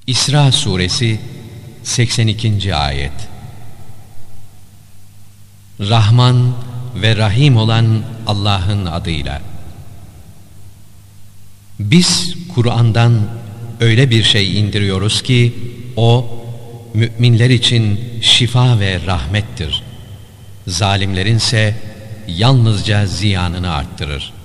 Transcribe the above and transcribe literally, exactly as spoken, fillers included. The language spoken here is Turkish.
İsra Suresi seksen ikinci Ayet. Rahman ve Rahim olan Allah'ın adıyla. Biz Kur'an'dan öyle bir şey indiriyoruz ki o müminler için şifa ve rahmettir. Zalimlerin ise yalnızca ziyanını arttırır.